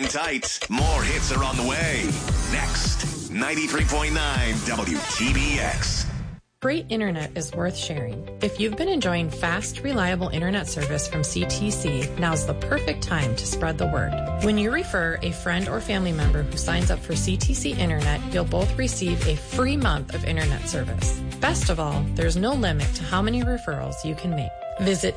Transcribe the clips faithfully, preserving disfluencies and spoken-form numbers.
Hang tight. More hits are on the way. Next, ninety-three point nine W T B X. Great internet is worth sharing. If you've been enjoying fast, reliable internet service from C T C, now's the perfect time to spread the word. When you refer a friend or family member who signs up for C T C Internet, you'll both receive a free month of internet service. Best of all, there's no limit to how many referrals you can make. Visit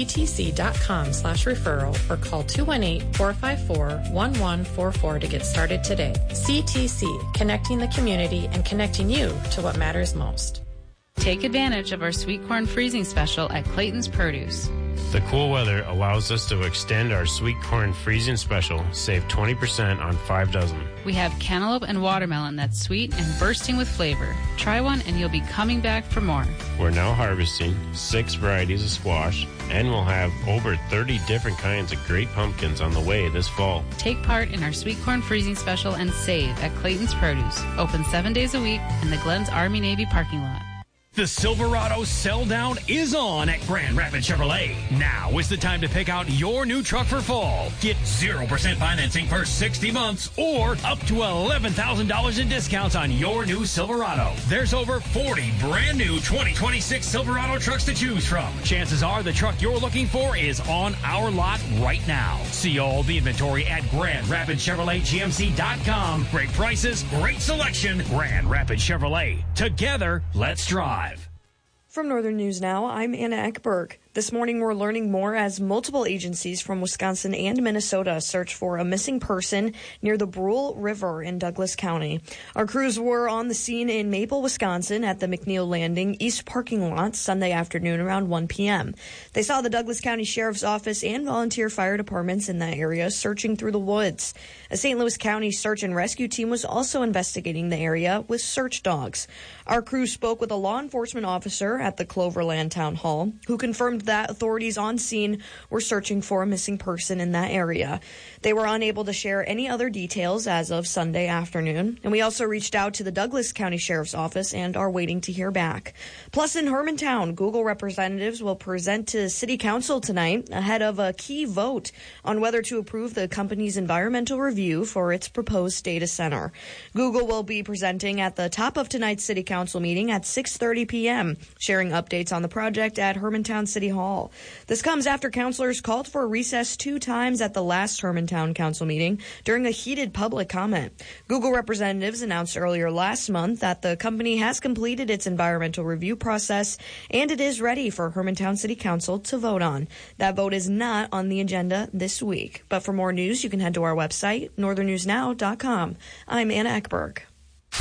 goctc.com slash referral or call two one eight, four five four, one one four four to get started today. C T C, connecting the community and connecting you to what matters most. Take advantage of our sweet corn freezing special at Clayton's Produce. The cool weather allows us to extend our sweet corn freezing special, save twenty percent on five dozen. We have cantaloupe and watermelon that's sweet and bursting with flavor. Try one and you'll be coming back for more. We're now harvesting six varieties of squash, and we'll have over thirty different kinds of great pumpkins on the way this fall. Take part in our sweet corn freezing special and save at Clayton's Produce. Open seven days a week in the Glens Army-Navy parking lot. The Silverado sell down is on at Grand Rapids Chevrolet. Now is the time to pick out your new truck for fall. Get zero percent financing for sixty months or up to eleven thousand dollars in discounts on your new Silverado. There's over forty brand new twenty twenty-six Silverado trucks to choose from. Chances are the truck you're looking for is on our lot right now. See all the inventory at Grand Rapids Chevrolet G M C dot com. Great prices, great selection. Grand Rapids Chevrolet. Together, let's drive. From Northern News Now, I'm Anna Ekberg. This morning, we're learning more as multiple agencies from Wisconsin and Minnesota search for a missing person near the Brule River in Douglas County. Our crews were on the scene in Maple, Wisconsin at the McNeil Landing East parking lot Sunday afternoon around one p.m. They saw the Douglas County Sheriff's Office and volunteer fire departments in that area searching through the woods. A Saint Louis County search and rescue team was also investigating the area with search dogs. Our crew spoke with a law enforcement officer at the Cloverland Town Hall who confirmed that authorities on scene were searching for a missing person in that area. They were unable to share any other details as of Sunday afternoon, and we also reached out to the Douglas County Sheriff's Office and are waiting to hear back. Plus, in Hermantown, Google representatives will present to City Council tonight ahead of a key vote on whether to approve the company's environmental review for its proposed data center. Google will be presenting at the top of tonight's City Council meeting at six thirty p.m., sharing updates on the project at Hermantown City Hall. This comes after councilors called for a recess two times at the last Hermantown Council meeting during a heated public comment. Google representatives announced earlier last month that the company has completed its environmental review process and it is ready for Hermantown City Council to vote on. That vote is not on the agenda this week. But for more news, you can head to our website, northern news now dot com. I'm Anna Ekberg.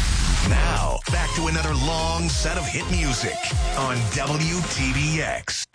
Now, back to another long set of hit music on W T B X.